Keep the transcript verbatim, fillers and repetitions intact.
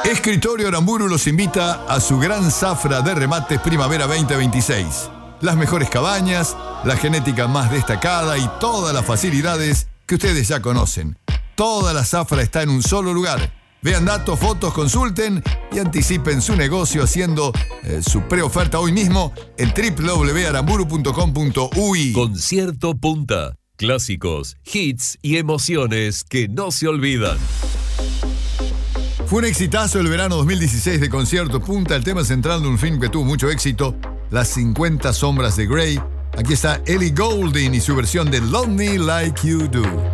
Escritorio Aramburu los invita a su gran zafra de remates Primavera veinte veintiséis. Las mejores cabañas, la genética más destacada y todas las facilidades que ustedes ya conocen. Toda la zafra está en un solo lugar. Vean datos, fotos, consulten y anticipen su negocio haciendo eh, su preoferta hoy mismo en doble u doble u doble u punto aramburu punto com punto u i. Concierto Punta. Clásicos, hits y emociones que no se olvidan. Fue un exitazo el verano dos mil dieciséis de Concierto Punta, el tema central de un film que tuvo mucho éxito, Las cincuenta sombras de Grey. Aquí está Ellie Goulding y su versión de Love Me Like You Do.